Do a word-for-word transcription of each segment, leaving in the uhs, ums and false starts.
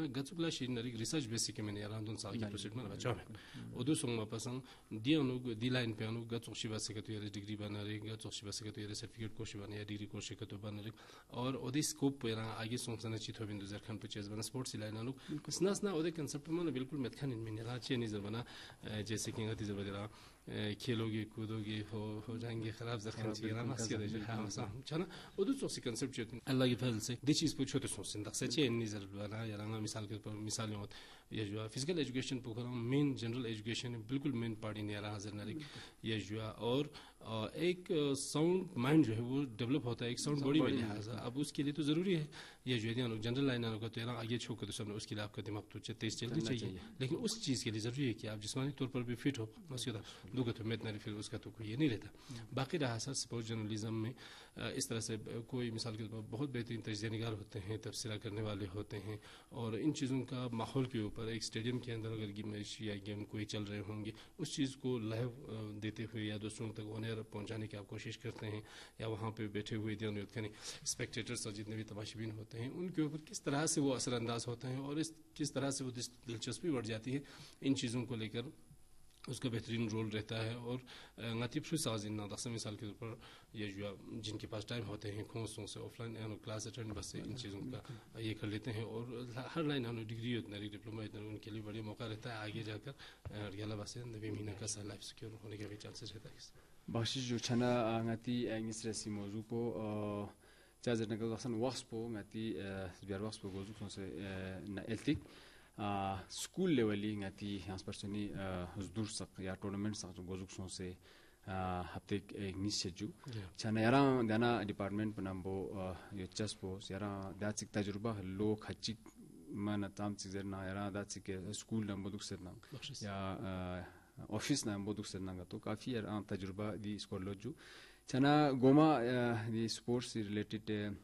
gatsukla shi na research basic men yaran don sa ki proceed man ba chamen odu song ma pasang dianu di line pe anu gatsuk shi ba se ka to yare degree bana re gatsuk shi ba se ka to yare certificate course bana ya degree course ka to bana re और ओदे scope पर आगे सोचना चाहिए थोड़ा बिंदु जरखान पुचेस बना sports इलाइना लोग स्नास ना ओदे कंसेप्ट में ना बिल्कुल मेथखान इनमें निराचे नहीं जब बना जैसे कि गति जब जरा खेलोगे कूदोगे हो हो जाएंगे खराब जरखान चाहिए ना मास्क दे जो हाँ मसा चना ओदे तो सी कंसेप्ट जो अल्लाह की फजल से दे चीज़ पूछो तो सोचते हैं सच्चे नहीं जरूर बना यार आंगा मिसाल के पर मिसाल में ये जो physical education पुकरा main general education बिल्कुल मेन पार्टी नहीं आ रहा हाजिर नारिक ये जो और एक साउंड माइंड जो है वो डेवलप होता है एक साउंड बॉडी में लिहाजा अब उसके लिए तो जरूरी है ये जो है जनरल लाइन का तो आगे छोड़ कर तो सब उसके लिए आपका दिमाग तो तेज चलना चाहिए लेकिन उस चीज़ के लिए जरूरी है कि आप जिस्मानी तौर पर भी फिट हो उसके दो तो मेटनरी फिर उसका तो कोई ये नहीं रहता बाकी रहा सर स्पोर्ट्स जर्नलिज्म में इस तरह से कोई मिसाल के तौर पर बहुत बेहतरीन तजज़िया निगार होते हैं तबसरा करने वाले होते हैं और इन चीज़ों का माहौल के ऊपर एक स्टेडियम के अंदर अगर मैच या गेम कोई चल रहे होंगे उस चीज़ को लाइव देते हुए या दूसरों तक ऑनर पहुंचाने की आप कोशिश करते हैं या वहाँ पे बैठे हुए स्पेक्टेटर्स और जितने भी तमाशीबीन होते हैं उनके ऊपर किस तरह से वो असरअंदाज होते हैं और इस किस तरह से वो दिलचस्पी बढ़ जाती है इन चीज़ों को लेकर उसका बेहतरीन रोल रहता है और नातिफ साजिन ना दस मिसाल के ऊपर ये जो जिनके पास टाइम होते हैं खोसों से ऑफलाइन क्लास अटेंड बस से इन चीज़ों का ये कर लेते हैं और हर लाइन हम डिग्री उतनी डिप्लोमा इतना उनके लिए बढ़िया मौका रहता है आगे जाकर रियाला बस नबी महीना का सा लाइफ सिक्योर होने का भी चांसेस रहता है बख्शिश जो छना ngati engistressi mozu po charger नगर दसन वर्क्स पो ngati बिहार वर्क्स पो गोजु सोसे ना एल्टिक स्कूल लेवली ngati यहाँ पर सुनी दूर सक या टूर्नामेंट सक जो गोजु सोसे हफ्ते एक निश्चित जो छना यारा दाना डिपार्टमेंट पनाम्बो ये चस पो यारा दाचिक तजुर्बा लो खचिक मन ताम चीज़ें ना यारा दाचिक स्कूल नंबर दुख से ना या ऑफिस ना बहुत दुख से ना तो काफ़ी यार तजुर्बा दी स्कूल लोजू चना गोमा दी स्पोर्ट्स से रिलेटेड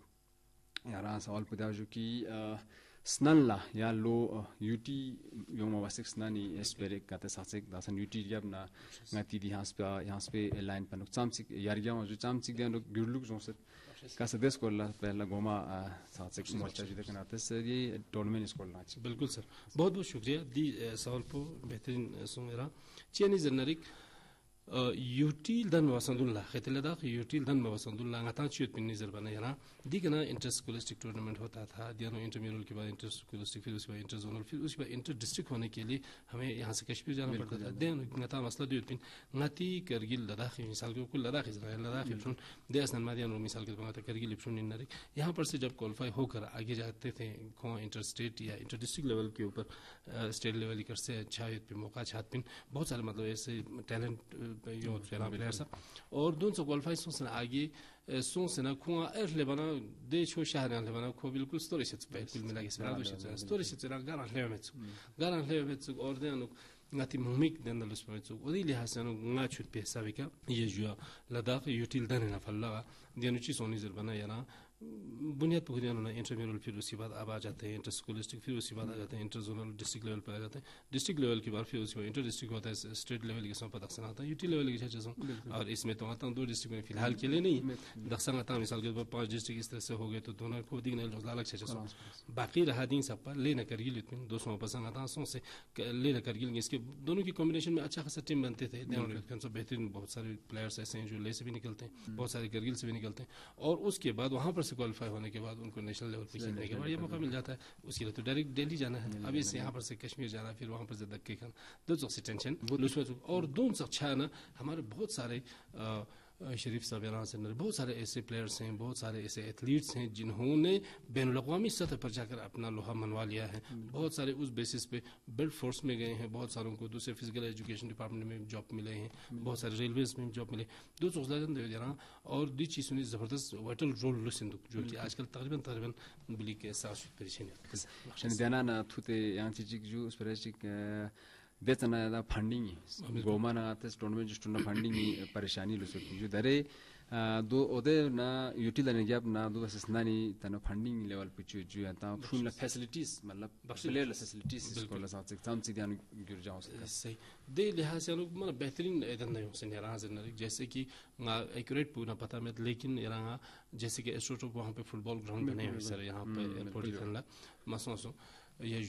यार सवाल पूछा जो कि स्नान ला या लो यूटी योमा वासिक स्नानी एस्पेरे काते सासेक दासन यूटी जब ना ngati di यहाँ पे यहाँ पे लाइन पर नुकसान सिक यार क्या जो चांसिक दिया लोग गुरलुक जोंसे कासे देश को ला पहला गोमा सासेक मोर्चा जिधर करना था सर ये टूर्नामेंट स्कूल ना बिल्कुल सर बहुत बहुत शुक्रिया दी सवाल को बेहतरीन सुमेरा चेनी जनरिक यूटील दन वसंदुल्ला खतले दा यूटील दन वसंदुल्ला ngata chut pin nizar bana yana digana inter scholastic tournament होता था दियानो इंटरम्यूरल के बाद इंटर स्कॉलस्टिक फिर उसके बाद इंटर जोनल फिर उसके बाद इंटर डिस्ट्रिक्ट होने के लिए हमें यहाँ से कश्मीर जाना पड़ता था देन ngata मसला दो पिन ngati करगिल लद्दाख मिसाल के कुल लद्दाख इजराइल लद्दाख इप्सुन देश नमादियानो मिसाल के बात करगिल इप्सुन इनरे यहाँ पर से जब क्वालिफाई होकर आगे जाते थे को इंटर स्टेट या इंटर डिस्ट्रिक्ट लेवल के ऊपर स्टेट लेवल कर से अच्छा पे मौका छात पिन बहुत सारे मतलब ऐसे टैलेंट यो फेरा बिलासा और दोन सौ क्वालिफाई सोचना आगे सोचना खुआ एर लेबना दे छो शहर लेबना खो बिल्कुल स्टोरी से पे बिल्कुल मिला के स्पेरा दो से स्टोरी से तेरा गारा लेवेच गारा लेवेच और दे अनु ngati mumik den dalus pechu odi lihasano nga chut pe savika ye jua ladakh util dan na falla dianu chi soni zer bana yana बुनियाद पर ना इंटरम्यूरल फिर उसके बाद अब आ जाते हैं इंटर स्कूलिस्टिक फिर उसके बाद आ जाते हैं इंटर जोनल डिस्ट्रिक्ट लेवल पर आ जाते हैं डिस्ट्रिक्ट लेवल के बाद फिर उसके बाद इंटर डिस्ट्रिक्ट होता है स्टेट लेवल के साथ दक्षिण आता है यूटी लेवल की चीज़ों और इसमें तो आता हूँ दो डिस्ट्रिक्ट में फिलहाल के लिए नहीं दक्षिण आता मिसाल के बाद पाँच डिस्ट्रिक्ट इस तरह से हो गए तो दोनों को दिख नहीं अलग चीज़ों बाकी रहा दिन सब पर लेना करगिल इतने दो सौ पसंद आता सौ से लेना करगिल इसके दोनों की कॉम्बिनेशन में अच्छा खासा टीम बनते थे बेहतरीन बहुत सारे प्लेयर्स ऐसे हैं जो ले से भी निकलते हैं बहुत सारे करगिल से भी निकलते हैं और उसके बाद वहाँ पर क्वालिफाई होने के बाद उनको नेशनल लेवल पे खेलने के बाद ये मौका मिल जाता है उसके लिए तो डायरेक्ट दिल्ली जाना है अभी से यहाँ पर से कश्मीर जाना है फिर वहाँ पर से धक्के खाना दो सौ से टेंशन और दो सौ अच्छा ना हमारे बहुत सारे शरीफ साहब यहाँ से बहुत सारे ऐसे प्लेयर्स हैं बहुत सारे ऐसे एथलीट्स हैं जिन्होंने बैनुल-अक़वामी सतह पर जाकर अपना लोहा मनवा लिया है बहुत सारे उस बेसिस पे बेल्ट फोर्स में गए हैं बहुत सारों को दूसरे फिजिकल एजुकेशन डिपार्टमेंट में जॉब मिले हैं बहुत सारे रेलवेज में जॉब मिले दो सौ जरा और दी चीज़ सुनी ज़बरदस्त वाइटल रोल सिंधु जो कि आजकल तकरीबन तकरीबन बिली के साथ परेशानी बेचना दा फंडिंग गोमा ना आते टूर्नामेंट जिसटूना फंडिंग परेशानी लो सकती जो दरे दो ओदे ना यूटिलाइज ने जब ना दो बस नानी तना फंडिंग लेवल पे जो जो आता फुल फैसिलिटीज मतलब प्लेयर फैसिलिटीज इसको ला साथ काम से ध्यान गिर जाओ सही दे लिहाज से लोग मतलब बेहतरीन इधर नहीं हो सने राज न जैसे कि एक्यूरेट पूरा पता में लेकिन यहाँ जैसे कि एस्ट्रोटो वहाँ पे फुटबॉल ग्राउंड बने हैं सर यहाँ पे एयरपोर्ट खेलना मसों ये